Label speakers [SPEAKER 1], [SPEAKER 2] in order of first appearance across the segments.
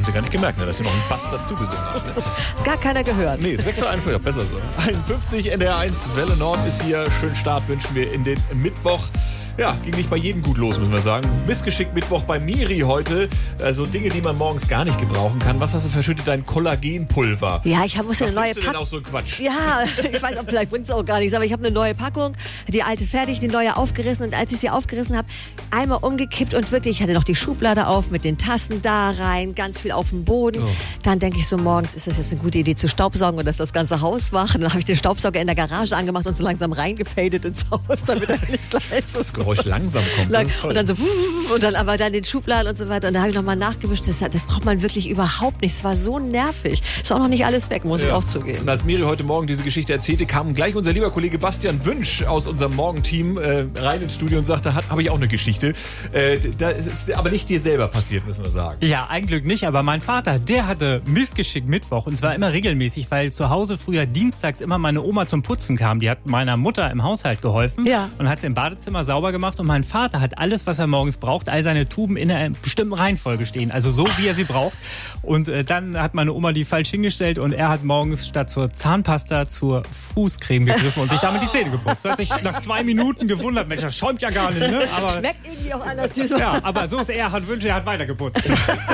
[SPEAKER 1] haben sie gar nicht gemerkt, ne, dass sie noch einen Bass dazu gesungen haben. Ne?
[SPEAKER 2] Gar keiner gehört.
[SPEAKER 1] Nee, 6:41, ja, besser so. 51 NDR1, Welle Nord ist hier. Schönen Start wünschen wir in den Mittwoch. Ja, ging nicht bei jedem gut los, müssen wir sagen. Missgeschickt Mittwoch bei Miri heute. Also Dinge, die man morgens gar nicht gebrauchen kann. Was hast du verschüttet? Dein Kollagenpulver.
[SPEAKER 2] Ja, ich muss eine neue
[SPEAKER 1] Packung. Was denn auch so ein Quatsch?
[SPEAKER 2] Ja, ich weiß, vielleicht bringt es auch gar nichts, aber ich habe eine neue Packung, die alte fertig, die neue aufgerissen und als ich sie aufgerissen habe, einmal umgekippt und wirklich, ich hatte noch die Schublade auf mit den Tassen da rein, ganz viel auf dem Boden. Oh. Dann denke ich so, morgens ist das jetzt eine gute Idee zu staubsaugen und dass das ganze Haus wach. Und dann habe ich den Staubsauger in der Garage angemacht und so langsam reingefadet ins Haus, damit er nicht gleich so
[SPEAKER 1] das Geräusch langsam kommt. Das ist toll.
[SPEAKER 2] Und dann so, und dann aber dann den Schubladen und so weiter. Und da habe ich nochmal nachgewischt. Das braucht man wirklich überhaupt nicht. Es war so nervig. Ist auch noch nicht alles weg, muss ich auch zugeben.
[SPEAKER 1] Und als Miri heute Morgen diese Geschichte erzählte, kam gleich unser lieber Kollege Bastian Wünsch aus unserem Morgenteam rein ins Studio und sagte, habe ich auch eine Geschichte. Das ist aber nicht dir selber passiert, müssen wir sagen.
[SPEAKER 3] Ja, ein Glück nicht. Aber mein Vater, der hatte Missgeschick Mittwoch. Und zwar immer regelmäßig, weil zu Hause früher dienstags immer meine Oma zum Putzen kam. Die hat meiner Mutter im Haushalt geholfen und hat sie im Badezimmer sauber gemacht. Und mein Vater hat alles, was er morgens braucht, all seine Tuben in einer bestimmten Reihenfolge stehen. Also so, wie er sie braucht. Und dann hat meine Oma die falsch hingestellt und er hat morgens statt zur Zahnpasta zur Fußcreme gegriffen und sich damit die Zähne geputzt. Da hat sich nach 2 Minuten gewundert, Mensch, das schäumt ja gar nicht. Ne? Aber,
[SPEAKER 2] schmeckt irgendwie auch anders.
[SPEAKER 3] Ja, aber so ist er, hat Wünsche, er hat weiter geputzt.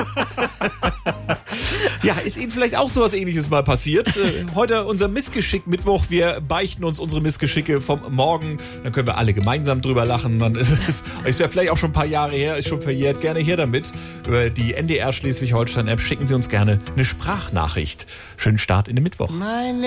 [SPEAKER 1] Ja, ist Ihnen vielleicht auch sowas Ähnliches mal passiert? Heute unser Missgeschick-Mittwoch. Wir beichten uns unsere Missgeschicke vom Morgen. Dann können wir alle gemeinsam drüber lachen. Dann ist ja vielleicht auch schon ein paar Jahre her, ist schon verjährt. Gerne her damit. Über die NDR Schleswig-Holstein-App schicken Sie uns gerne eine Sprachnachricht. Schönen Start in den Mittwoch.